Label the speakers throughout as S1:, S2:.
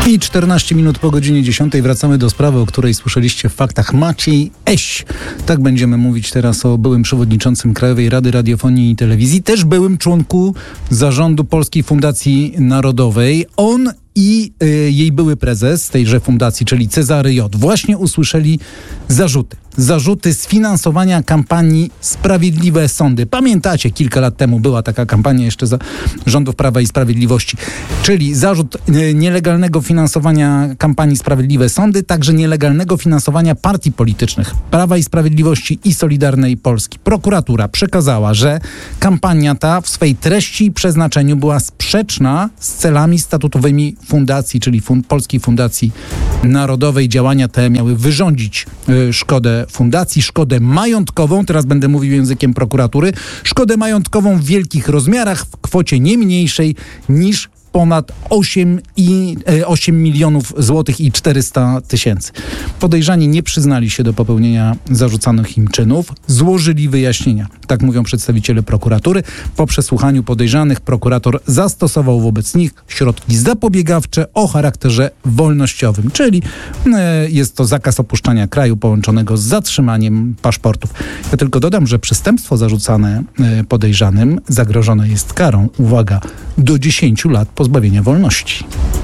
S1: I 14 minut po godzinie 10 wracamy do sprawy, o której słyszeliście w faktach. Maciej Eś. Tak będziemy mówić teraz o byłym przewodniczącym Krajowej Rady Radiofonii i Telewizji, też byłym członku zarządu Polskiej Fundacji Narodowej. On i jej były prezes tejże fundacji, czyli Cezary J., właśnie usłyszeli zarzuty sfinansowania kampanii Sprawiedliwe Sądy. Pamiętacie, kilka lat temu była taka kampania jeszcze za rządów Prawa i Sprawiedliwości. Czyli zarzut nielegalnego finansowania kampanii Sprawiedliwe Sądy, także nielegalnego finansowania partii politycznych Prawa i Sprawiedliwości i Solidarnej Polski. Prokuratura przekazała, że kampania ta w swej treści i przeznaczeniu była sprzeczna z celami statutowymi fundacji, czyli Polskiej Fundacji Narodowej. Działania te miały wyrządzić szkodę fundacji, szkodę majątkową, teraz będę mówił językiem prokuratury, szkodę majątkową w wielkich rozmiarach, w kwocie nie mniejszej niż ponad 8 milionów złotych i 400 tysięcy. Podejrzani nie przyznali się do popełnienia zarzucanych im czynów, złożyli wyjaśnienia. Tak mówią przedstawiciele prokuratury. Po przesłuchaniu podejrzanych prokurator zastosował wobec nich środki zapobiegawcze o charakterze wolnościowym, czyli jest to zakaz opuszczania kraju połączonego z zatrzymaniem paszportów. Ja tylko dodam, że przestępstwo zarzucane podejrzanym zagrożone jest karą, uwaga, do 10 lat pozbawienia wolności.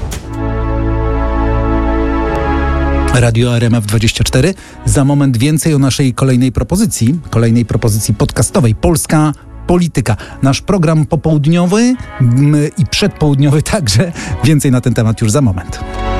S1: Radio RMF24. Za moment więcej o naszej kolejnej propozycji podcastowej. Polska Polityka. Nasz program popołudniowy i przedpołudniowy także. Więcej na ten temat już za moment.